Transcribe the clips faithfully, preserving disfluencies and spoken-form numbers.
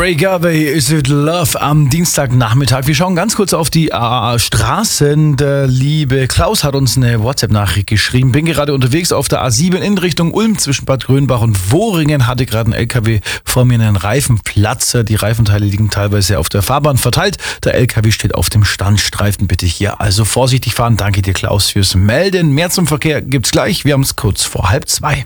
Ray Garvey, Is It Love am Dienstagnachmittag. Wir schauen ganz kurz auf die äh, Straßen. Der liebe Klaus hat uns eine WhatsApp-Nachricht geschrieben. Bin gerade unterwegs auf der A sieben in Richtung Ulm zwischen Bad Grönbach und Wohringen. Hatte gerade ein L K W vor mir einen Reifenplatzer. Die Reifenteile liegen teilweise auf der Fahrbahn verteilt. Der L K W steht auf dem Standstreifen. Bitte hier also vorsichtig fahren. Danke dir, Klaus, fürs Melden. Mehr zum Verkehr gibt's gleich. Wir haben es kurz vor halb zwei.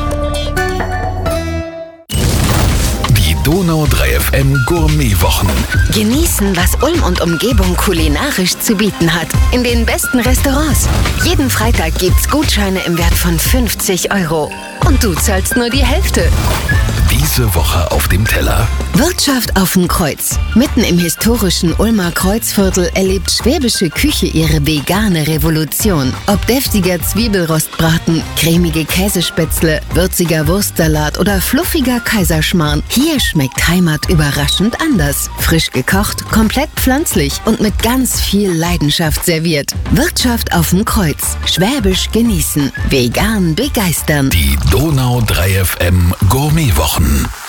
Donau drei F M Gourmet-Wochen. Genießen, was Ulm und Umgebung kulinarisch zu bieten hat. In den besten Restaurants. Jeden Freitag gibt's Gutscheine im Wert von fünfzig Euro. Und du zahlst nur die Hälfte. Diese Woche auf dem Teller. Wirtschaft auf dem Kreuz. Mitten im historischen Ulmer Kreuzviertel erlebt schwäbische Küche ihre vegane Revolution. Ob deftiger Zwiebelrostbraten, cremige Käsespätzle, würziger Wurstsalat oder fluffiger Kaiserschmarrn. Hier schmeckt Heimat überraschend anders. Frisch gekocht, komplett pflanzlich und mit ganz viel Leidenschaft serviert. Wirtschaft auf dem Kreuz. Schwäbisch genießen. Vegan begeistern. Die Donau drei F M Gourmet-Wochen.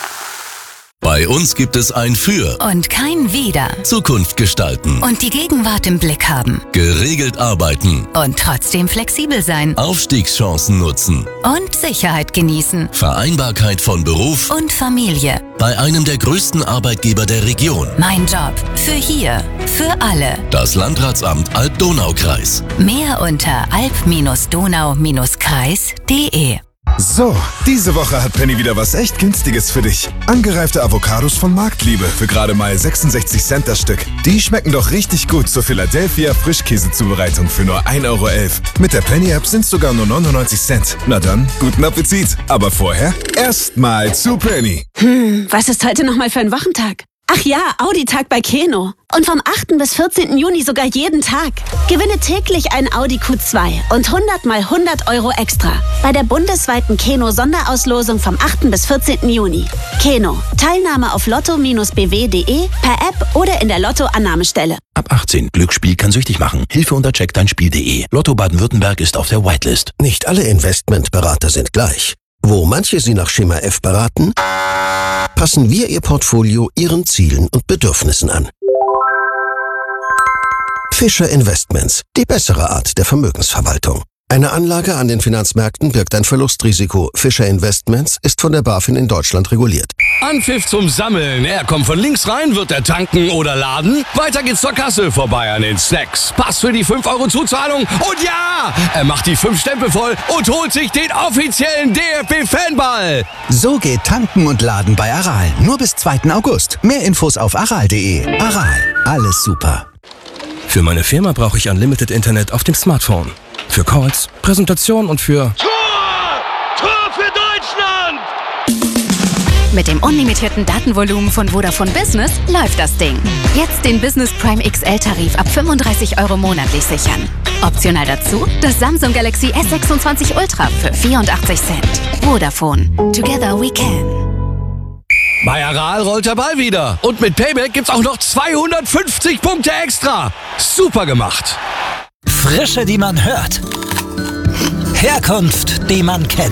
Bei uns gibt es ein Für und kein Wider. Zukunft gestalten Und die Gegenwart im Blick haben. Geregelt arbeiten Und trotzdem flexibel sein. Aufstiegschancen nutzen Und Sicherheit genießen. Vereinbarkeit von Beruf Und Familie. bei einem der größten Arbeitgeber der Region. Mein Job. Für hier. Für alle. Das Landratsamt Alb-Donau-Kreis. Mehr unter alb donau kreis punkt de. So, diese Woche hat Penny wieder was echt Günstiges für dich. Angereifte Avocados von Marktliebe für gerade mal sechsundsechzig Cent das Stück. Die schmecken doch richtig gut zur Philadelphia Frischkäsezubereitung für nur ein Euro elf. Mit der Penny-App sind es sogar nur neunundneunzig Cent. Na dann, guten Appetit. Aber vorher erstmal zu Penny. Hm, was ist heute nochmal für ein Wochentag? Ach ja, Audi-Tag bei Keno. Und vom achten bis vierzehnten Juni sogar jeden Tag. Gewinne täglich ein Audi Q zwei und hundert mal hundert Euro extra. Bei der bundesweiten Keno-Sonderauslosung vom achten bis vierzehnten Juni. Keno. Teilnahme auf lotto b w punkt de, per App oder in der Lotto-Annahmestelle. Ab achtzehn. Glücksspiel kann süchtig machen. Hilfe unter check dein Spiel punkt de. Lotto Baden-Württemberg ist auf der Whitelist. Nicht alle Investmentberater sind gleich. Wo manche Sie nach Schema F beraten, passen wir Ihr Portfolio Ihren Zielen und Bedürfnissen an. Fischer Investments, die bessere Art der Vermögensverwaltung. Eine Anlage an den Finanzmärkten birgt ein Verlustrisiko. Fischer Investments ist von der BaFin in Deutschland reguliert. Anpfiff zum Sammeln. Er kommt von links rein, wird er tanken oder laden. Weiter geht's zur Kasse, vorbei an den Snacks. Pass für die fünf Euro Zuzahlung. Und ja, er macht die fünf Stempel voll und holt sich den offiziellen D F B-Fanball. So geht Tanken und Laden bei Aral. Nur bis zweiten August. Mehr Infos auf aral punkt de. Aral. Alles super. Für meine Firma brauche ich Unlimited Internet auf dem Smartphone. Für Calls, Präsentation und für... Tor! Tor für Deutschland! Mit dem unlimitierten Datenvolumen von Vodafone Business läuft das Ding. Jetzt den Business Prime X L-Tarif ab fünfunddreißig Euro monatlich sichern. Optional dazu das Samsung Galaxy S sechsundzwanzig Ultra für vierundachtzig Cent. Vodafone. Together we can. Bei Aral rollt der Ball wieder. Und mit Payback gibt's auch noch zweihundertfünfzig Punkte extra. Super gemacht. Frische, die man hört. Herkunft, die man kennt.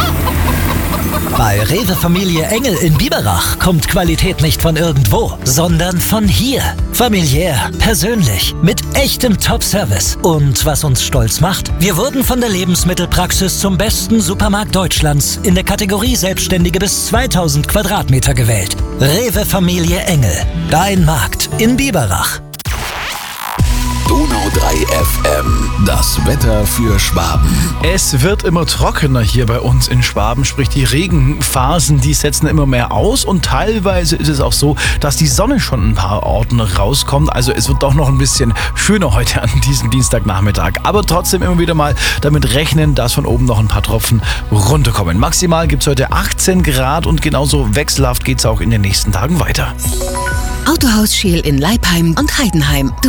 Bei Rewe Familie Engel in Biberach kommt Qualität nicht von irgendwo, sondern von hier. Familiär, persönlich, mit echtem Top-Service. Und was uns stolz macht, wir wurden von der Lebensmittelpraxis zum besten Supermarkt Deutschlands in der Kategorie Selbstständige bis zweitausend Quadratmeter gewählt. Rewe Familie Engel, dein Markt in Biberach. Donau drei F M, das Wetter für Schwaben. Es wird immer trockener hier bei uns in Schwaben, sprich die Regenphasen, die setzen immer mehr aus und teilweise ist es auch so, dass die Sonne schon ein paar Orten rauskommt. Also es wird doch noch ein bisschen schöner heute an diesem Dienstagnachmittag. Aber trotzdem immer wieder mal damit rechnen, dass von oben noch ein paar Tropfen runterkommen. Maximal gibt es heute achtzehn Grad und genauso wechselhaft geht es auch in den nächsten Tagen weiter. Autohaus Scheel in Leipheim und Heidenheim.